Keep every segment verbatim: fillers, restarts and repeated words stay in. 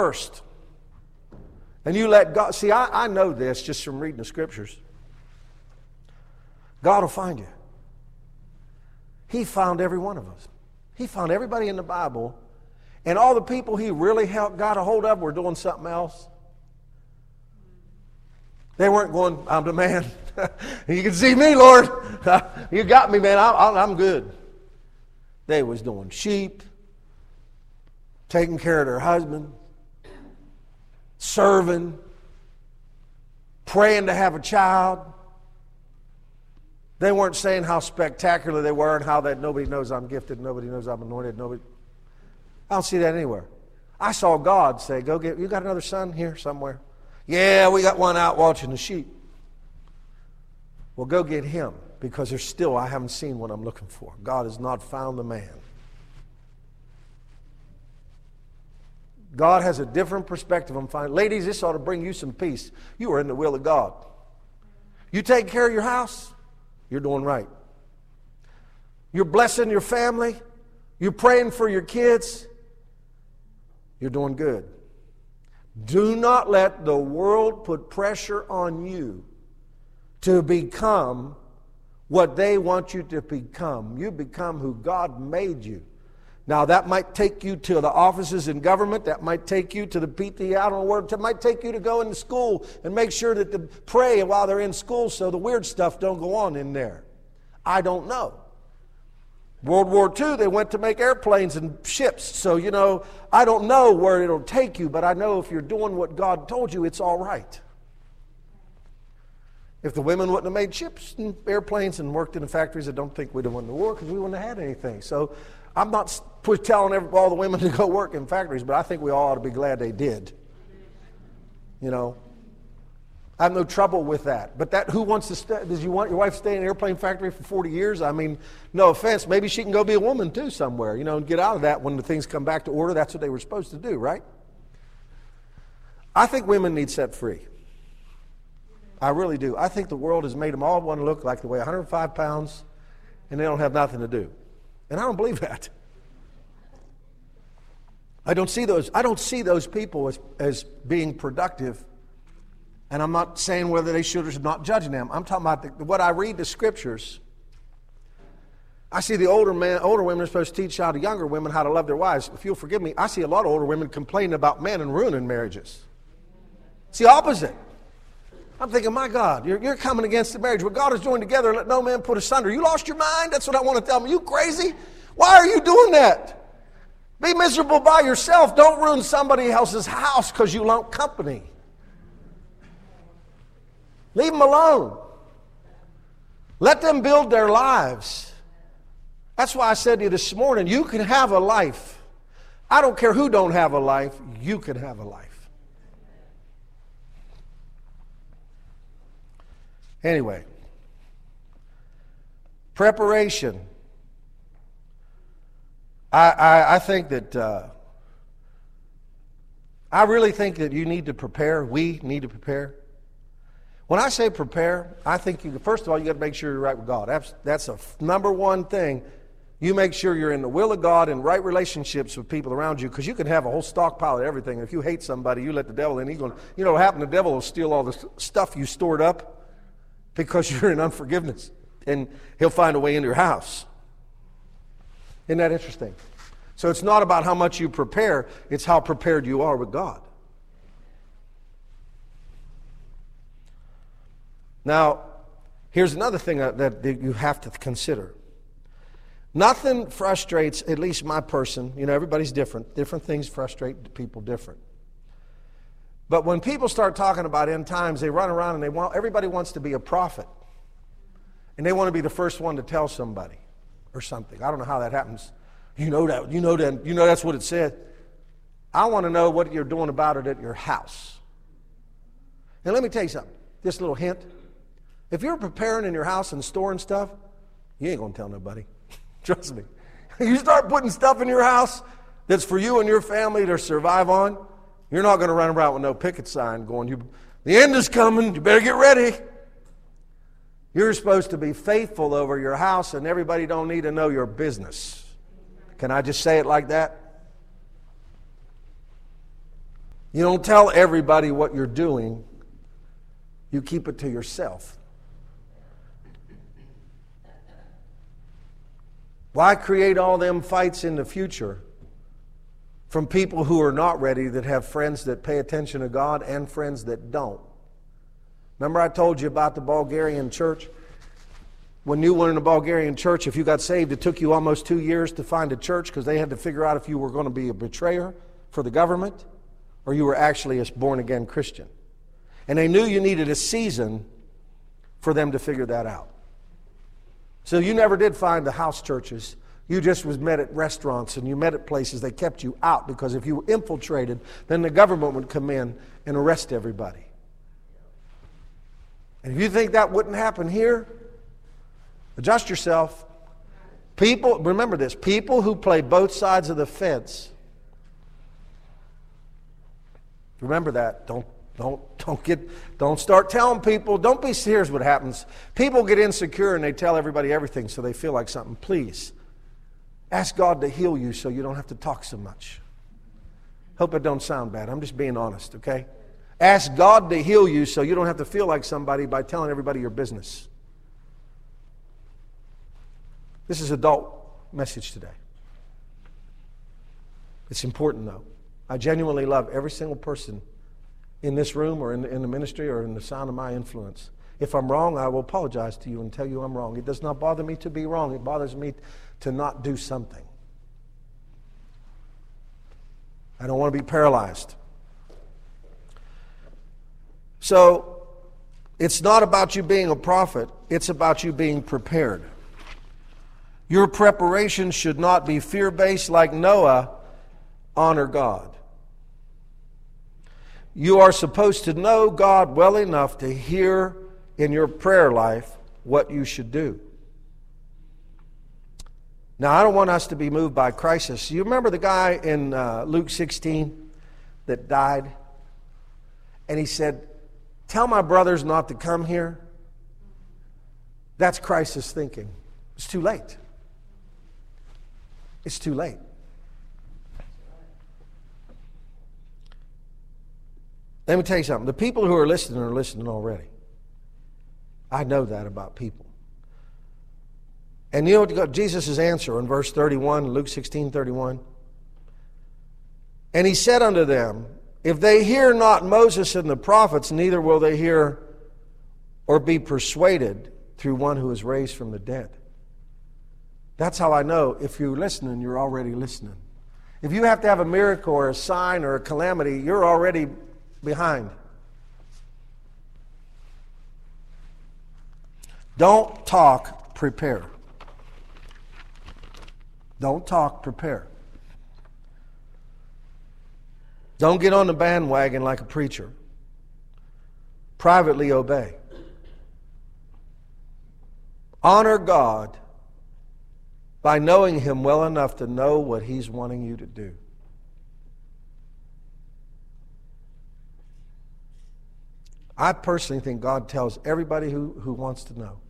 first, and you let God, see, I, I know this just from reading the Scriptures. God will find you. He found every one of us. He found everybody in the Bible, and all the people He really helped, got a hold of were doing something else. They weren't going, I'm the man. You can see me, Lord. You got me, man. I, I, I'm good. They was doing sheep, taking care of their husband, serving, praying to have a child. They weren't saying how spectacular they were and how that nobody knows I'm gifted, nobody knows I'm anointed, nobody. I don't see that anywhere. I saw God say, go get, you got another son here somewhere? Yeah, we got one out watching the sheep. Well, go get him, because there's still, I haven't seen what I'm looking for. God has not found the man. God has a different perspective on finding. Ladies, this ought to bring you some peace. You are in the will of God. You take care of your house, you're doing right. You're blessing your family, you're praying for your kids, you're doing good. Do not let the world put pressure on you to become what they want you to become. You become who God made you. Now, that might take you to the offices in government. That might take you to the P T A. I don't know where. It might take you to go into school and make sure that they pray while they're in school so the weird stuff don't go on in there. I don't know. World War Two, they went to make airplanes and ships. So, you know, I don't know where it'll take you, but I know if you're doing what God told you, it's all right. If the women wouldn't have made ships and airplanes and worked in the factories, I don't think we'd have won the war, because we wouldn't have had anything. So I'm not telling every, all the women to go work in factories, but I think we all ought to be glad they did. You know, I have no trouble with that. But that, who wants to stay? Does you want your wife to stay in an airplane factory for forty years? I mean, no offense. Maybe she can go be a woman too somewhere, you know, and get out of that when the things come back to order. That's what they were supposed to do, right? I think women need set free. I really do. I think the world has made them all want to look like they weigh one hundred five pounds and they don't have nothing to do. And I don't believe that. I don't see those, I don't see those people as, as being productive. And I'm not saying whether they should or should, not judging them. I'm talking about the, what I read the Scriptures. I see the older men, older women are supposed to teach how to younger women how to love their wives. If you'll forgive me, I see a lot of older women complaining about men and ruining marriages. It's the opposite. I'm thinking, my God, you're, you're coming against the marriage. What God has joined together, let no man put asunder. You lost your mind? That's what I want to tell them. You crazy? Why are you doing that? Be miserable by yourself. Don't ruin somebody else's house because you want company. Leave them alone. Let them build their lives. That's why I said to you this morning, you can have a life. I don't care who don't have a life. You can have a life. Anyway, preparation. I, I, I think that, uh, I really think that you need to prepare. We need to prepare. When I say prepare, I think you, first of all, you got to make sure you're right with God. That's, that's a number one thing. You make sure you're in the will of God and right relationships with people around you, because you can have a whole stockpile of everything. If you hate somebody, you let the devil in. He's going, you know what happened? The devil will steal all the stuff you stored up because you're in unforgiveness, and he'll find a way into your house. Isn't that interesting? So it's not about how much you prepare, it's how prepared you are with God. Now, here's another thing that, that you have to consider. Nothing frustrates, at least my person, you know, everybody's different. Different things frustrate people different. But when people start talking about end times, they run around and they want, everybody wants to be a prophet. And they want to be the first one to tell somebody or something. I don't know how that happens. You know that, you know that, you know that's what it said. I want to know what you're doing about it at your house. And let me tell you something, this little hint. If you're preparing in your house and storing stuff, you ain't going to tell nobody. Trust me. You start putting stuff in your house that's for you and your family to survive on, you're not going to run around with no picket sign going, you, the end is coming, you better get ready. You're supposed to be faithful over your house, and everybody don't need to know your business. Can I just say it like that? You don't tell everybody what you're doing. You keep it to yourself. Why create all them fights in the future from people who are not ready, that have friends that pay attention to God and friends that don't? Remember I told you about the Bulgarian church? When you went in a Bulgarian church, if you got saved, it took you almost two years to find a church because they had to figure out if you were going to be a betrayer for the government or you were actually a born-again Christian. And they knew you needed a season for them to figure that out. So you never did find the house churches. You just was met at restaurants and you met at places. They kept you out because if you were infiltrated, then the government would come in and arrest everybody. And if you think that wouldn't happen here, adjust yourself. People, remember this, people who play both sides of the fence, remember that. Don't Don't don't get don't start telling people. Don't be. Here's what happens. People get insecure and they tell everybody everything so they feel like something. Please ask God to heal you so you don't have to talk so much. Hope it don't sound bad. I'm just being honest, okay? Ask God to heal you so you don't have to feel like somebody by telling everybody your business. This is adult message today. It's important though. I genuinely love every single person in this room or in the, in the ministry or in the sound of my influence. If I'm wrong, I will apologize to you and tell you I'm wrong. It does not bother me to be wrong. It bothers me to not do something. I don't want to be paralyzed. So, it's not about you being a prophet. It's about you being prepared. Your preparation should not be fear-based like Noah. Honor God. You are supposed to know God well enough to hear in your prayer life what you should do. Now, I don't want us to be moved by crisis. You remember the guy in uh, Luke sixteen that died? And he said, tell my brothers not to come here. That's crisis thinking. It's too late. It's too late. Let me tell you something. The people who are listening are listening already. I know that about people. And you know what Jesus' answer in verse thirty-one, Luke sixteen thirty-one? And he said unto them, if they hear not Moses and the prophets, neither will they hear or be persuaded through one who is raised from the dead. That's how I know if you're listening, you're already listening. If you have to have a miracle or a sign or a calamity, you're already behind. Don't talk, prepare. Don't talk, prepare. Don't get on the bandwagon like a preacher. Privately obey. Honor God by knowing Him well enough to know what He's wanting you to do. I personally think God tells everybody who, who wants to know.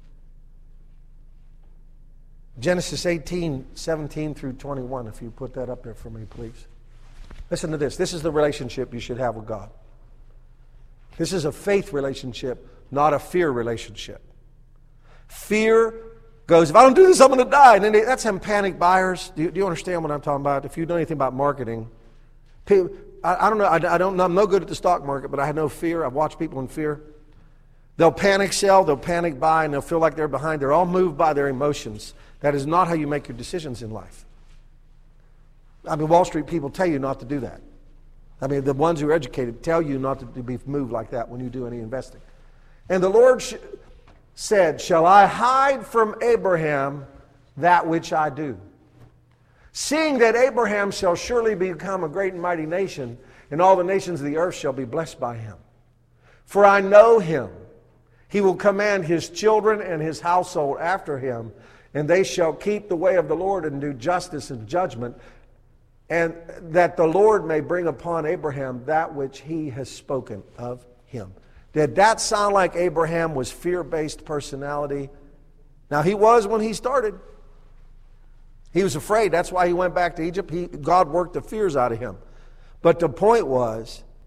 Genesis eighteen, seventeen through twenty-one, if you put that up there for me, please. Listen to this. This is the relationship you should have with God. This is a faith relationship, not a fear relationship. Fear goes, if I don't do this, I'm going to die. And then they, that's them panic buyers. Do you, do you understand what I'm talking about? If you know anything about marketing, people, I, I don't know. I, I don't. I'm no good at the stock market, but I have no fear. I've watched people in fear. They'll panic sell. They'll panic buy, and they'll feel like they're behind. They're all moved by their emotions. That is not how you make your decisions in life. I mean, Wall Street people tell you not to do that. I mean, the ones who are educated tell you not to be moved like that when you do any investing. And the Lord sh- said, shall I hide from Abraham that which I do? Seeing that Abraham shall surely become a great and mighty nation, and all the nations of the earth shall be blessed by him. For I know him. He will command his children and his household after him, and they shall keep the way of the Lord and do justice and judgment, and that the Lord may bring upon Abraham that which he has spoken of him. Did that sound like Abraham was fear-based personality? Now, he was when he started. He was afraid. That's why he went back to Egypt. He, God worked the fears out of him. But the point was,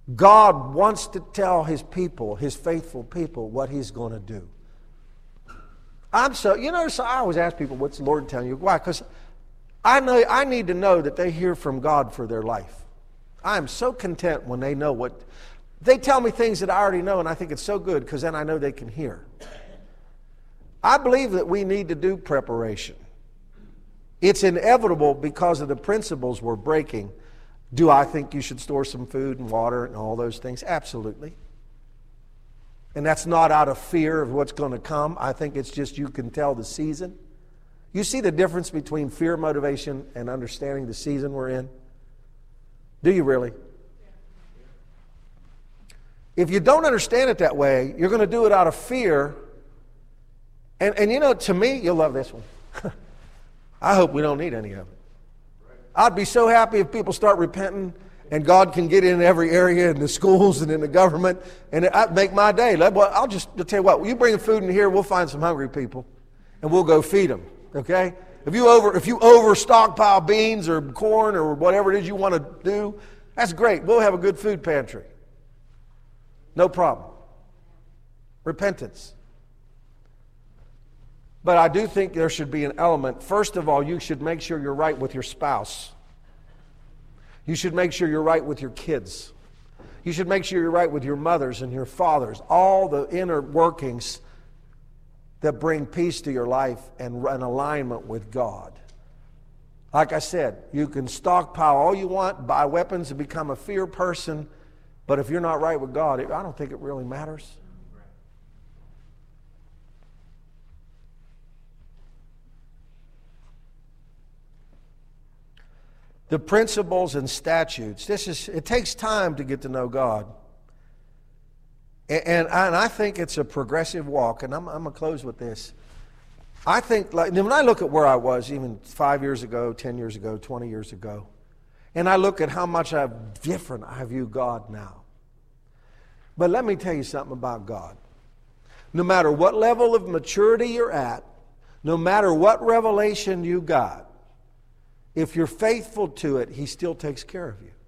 God wants to tell his people, his faithful people, what he's going to do. I'm so, you know, so I always ask people, what's the Lord telling you? Why? Because I know I need to know that they hear from God for their life. I am so content when they know what, they tell me things that I already know, and I think it's so good because then I know they can hear. I believe that we need to do preparation. It's inevitable because of the principles we're breaking. Do I think you should store some food and water and all those things? Absolutely. And that's not out of fear of what's going to come. I think it's just you can tell the season. You see the difference between fear motivation and understanding the season we're in? Do you really? If you don't understand it that way, you're going to do it out of fear. And, and you know, to me, you'll love this one. I hope we don't need any of it. I'd be so happy if people start repenting and God can get in every area in the schools and in the government, and it'd make my day. Well, I'll just I'll tell you what, you bring food in here, we'll find some hungry people, and we'll go feed them, okay? If you over if you over stockpile beans or corn or whatever it is you want to do, that's great. We'll have a good food pantry. No problem. Repentance. But I do think there should be an element. First of all, you should make sure you're right with your spouse. You should make sure you're right with your kids. You should make sure you're right with your mothers and your fathers. All the inner workings that bring peace to your life and an alignment with God. Like I said, you can stockpile all you want, buy weapons and become a fear person, but if you're not right with God, I don't think it really matters. The principles and statutes. This is, it takes time to get to know God. And, and, I, and I think it's a progressive walk. And I'm, I'm going to close with this. I think, like, when I look at where I was even five years ago, ten years ago, twenty years ago, and I look at how much I've different I view God now. But let me tell you something about God. No matter what level of maturity you're at, no matter what revelation you got, if you're faithful to it, He still takes care of you.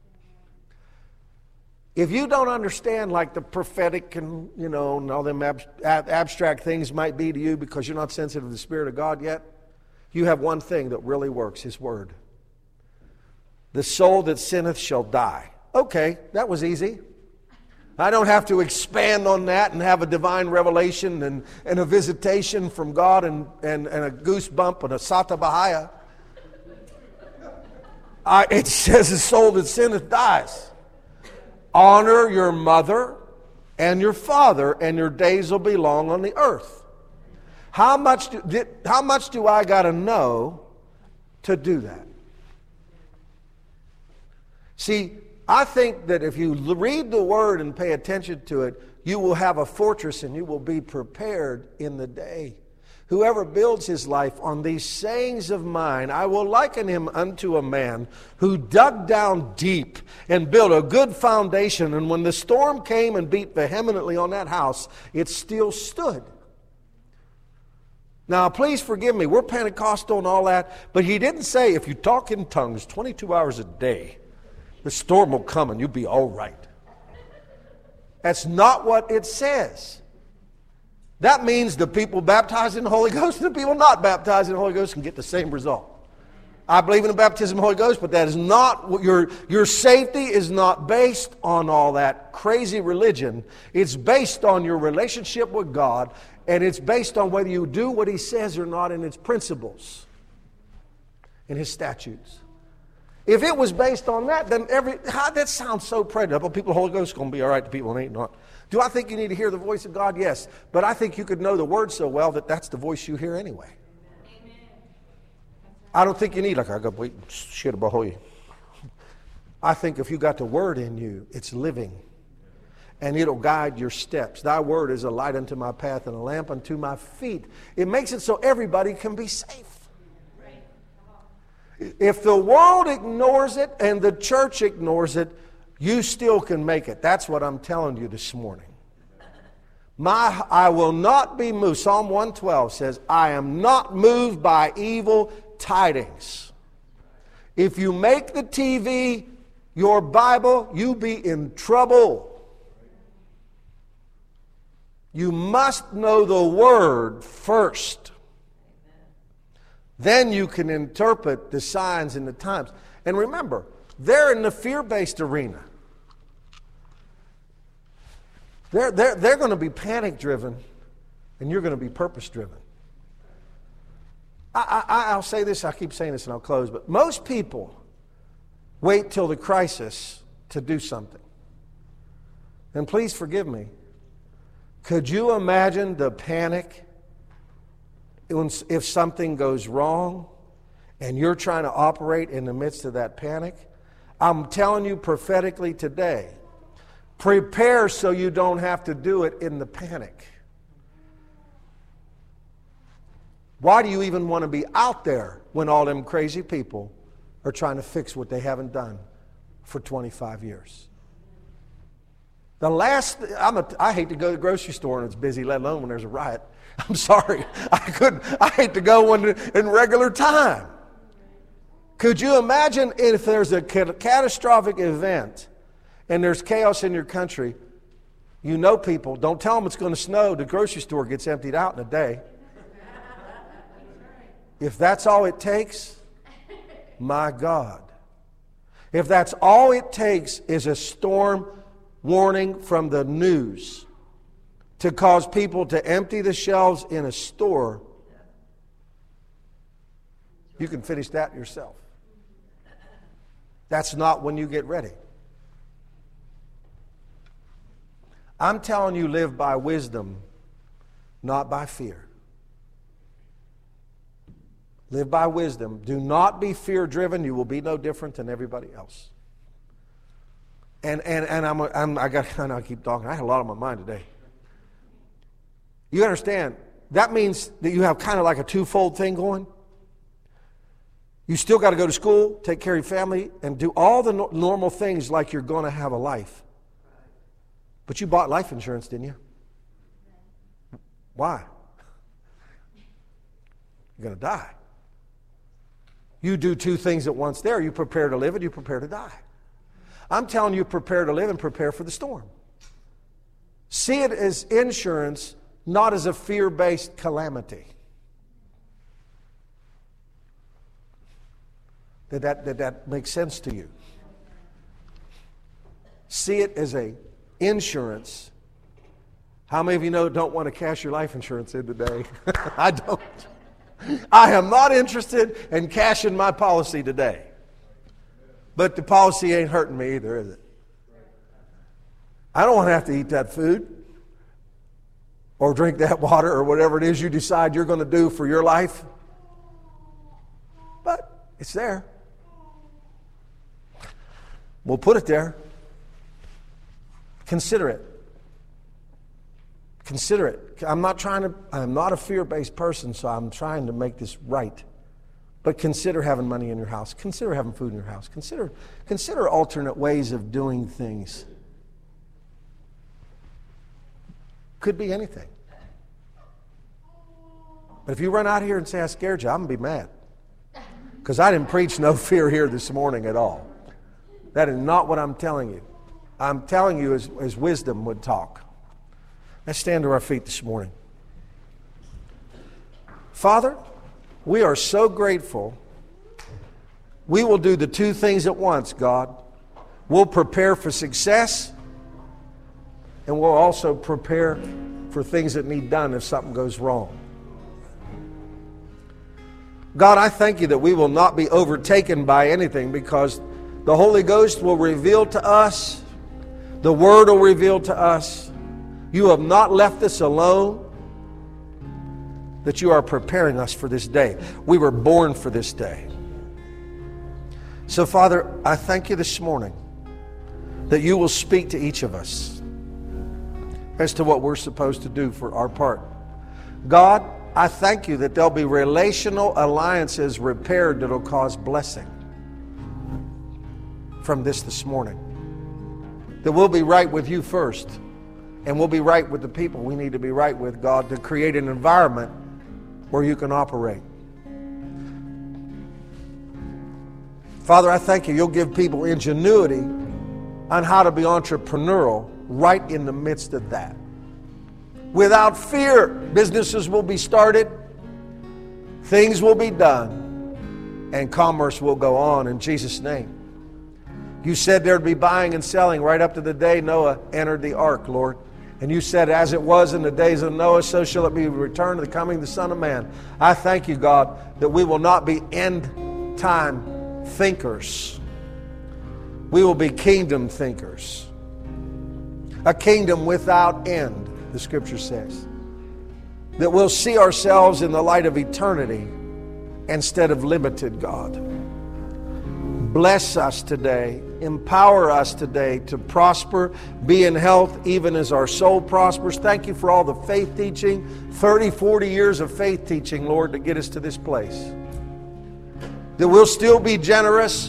If you don't understand like the prophetic and, you know, and all them ab- ab- abstract things might be to you because you're not sensitive to the Spirit of God yet, you have one thing that really works, His Word. The soul that sinneth shall die. Okay, that was easy. I don't have to expand on that and have a divine revelation and, and a visitation from God and, and, and a goosebump and a sata bahaya. I, it says the soul that sinneth dies. Honor your mother and your father, and your days will be long on the earth. How much do, did, how much do I got to know to do that? See, I think that if you read the Word and pay attention to it, you will have a fortress and you will be prepared in the day. Whoever builds his life on these sayings of mine, I will liken him unto a man who dug down deep and built a good foundation. And when the storm came and beat vehemently on that house, it still stood. Now, please forgive me. We're Pentecostal and all that. But he didn't say if you talk in tongues twenty-two hours a day, the storm will come and you'll be all right. That's not what it says. That means the people baptized in the Holy Ghost and the people not baptized in the Holy Ghost can get the same result. I believe in the baptism of the Holy Ghost, but that is not what your, your safety is not based on all that crazy religion. It's based on your relationship with God, and it's based on whether you do what He says or not in His principles, in His statutes. If it was based on that, then every how, that sounds so predictable. People, the Holy Ghost is going to be all right. The people ain't not. Do I think you need to hear the voice of God? Yes. But I think you could know the Word so well that that's the voice you hear anyway. Amen. I don't think you need, like, I got wait, shit about you. I think if you got the Word in you, it's living. And it'll guide your steps. Thy Word is a light unto my path and a lamp unto my feet. It makes it so everybody can be safe. If the world ignores it and the church ignores it, you still can make it. That's what I'm telling you this morning. My, I will not be moved. Psalm one twelve says, I am not moved by evil tidings. If you make the T V your Bible, you be in trouble. You must know the Word first. Then you can interpret the signs and the times. And remember, they're in the fear-based arena. They're, they're, they're going to be panic-driven, and you're going to be purpose-driven. I, I, I'll say this, I keep saying this and I'll close, but most people wait till the crisis to do something. And please forgive me. Could you imagine the panic if something goes wrong and you're trying to operate in the midst of that panic? I'm telling you prophetically today, prepare so you don't have to do it in the panic. Why do you even want to be out there when all them crazy people are trying to fix what they haven't done for twenty-five years? The last, I'm a, I hate to go to the grocery store and it's busy, let alone when there's a riot. I'm sorry, I couldn't. I hate to go when in regular time. Could you imagine if there's a catastrophic event and there's chaos in your country? You know people, don't tell them it's going to snow. The grocery store gets emptied out in a day. If that's all it takes, my God. If that's all it takes is a storm warning from the news to cause people to empty the shelves in a store, you can finish that yourself. That's not when you get ready. I'm telling you, live by wisdom, not by fear. Live by wisdom. Do not be fear-driven. You will be no different than everybody else. And and and I'm, I'm I got I know I keep talking. I had a lot on my mind today. You understand? That means that you have kind of like a twofold thing going. You still got to go to school, take care of your family, and do all the no- normal things like you're going to have a life. But you bought life insurance, didn't you? Why? You're going to die. You do two things at once there. You prepare to live and you prepare to die. I'm telling you, prepare to live and prepare for the storm. See it as insurance, not as a fear-based calamity. Did that, did that make sense to you? See it as a insurance. How many of you know don't want to cash your life insurance in today? I don't. I am not interested in cashing my policy today. But the policy ain't hurting me either, is it? I don't want to have to eat that food or drink that water or whatever it is you decide you're going to do for your life. But it's there. We'll put it there. Consider it. Consider it. I'm not trying to, I'm not a fear-based person, so I'm trying to make this right. But consider having money in your house. Consider having food in your house. Consider, consider alternate ways of doing things. Could be anything. But if you run out here and say, I scared you, I'm going to be mad. Because I didn't preach no fear here this morning at all. That is not what I'm telling you. I'm telling you as, as wisdom would talk. Let's stand to our feet this morning. Father, we are so grateful. We will do the two things at once, God. We'll prepare for success, and we'll also prepare for things that need done if something goes wrong. God, I thank you that we will not be overtaken by anything because the Holy Ghost will reveal to us, the Word will reveal to us. You have not left us alone, that you are preparing us for this day. We were born for this day. So, Father, I thank you this morning that you will speak to each of us as to what we're supposed to do for our part. God, I thank you that there'll be relational alliances repaired that'll cause blessing from this this morning. That we'll be right with you first, and we'll be right with the people we need to be right with, God, to create an environment where you can operate. Father, I thank you. You'll give people ingenuity on how to be entrepreneurial right in the midst of that. Without fear, businesses will be started, things will be done, and commerce will go on in Jesus' name. You said there'd be buying and selling right up to the day Noah entered the ark, Lord. And you said, as it was in the days of Noah, so shall it be returned to the coming of the Son of Man. I thank you, God, that we will not be end-time thinkers. We will be kingdom thinkers. A kingdom without end, the Scripture says. That we'll see ourselves in the light of eternity instead of limited, God. Bless us today. Empower us today to prosper, be in health, even as our soul prospers. Thank you for all the faith teaching, thirty, forty years of faith teaching, Lord, to get us to this place. That we'll still be generous,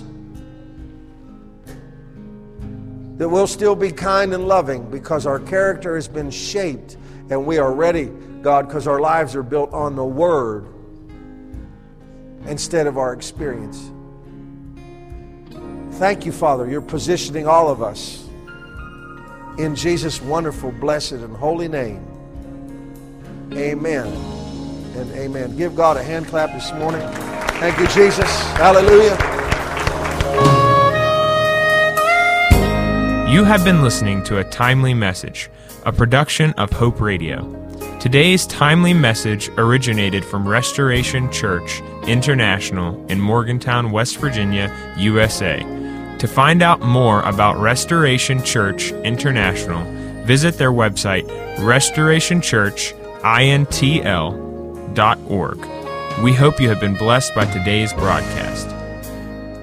that we'll still be kind and loving because our character has been shaped and we are ready, God, because our lives are built on the Word instead of our experience. Thank you, Father. You're positioning all of us in Jesus' wonderful, blessed, and holy name. Amen and amen. Give God a hand clap this morning. Thank you, Jesus. Hallelujah. You have been listening to a timely message, a production of Hope Radio. Today's timely message originated from Restoration Church International in Morgantown, West Virginia, U S A. To find out more about Restoration Church International, visit their website, restoration church intl dot org. We hope you have been blessed by today's broadcast.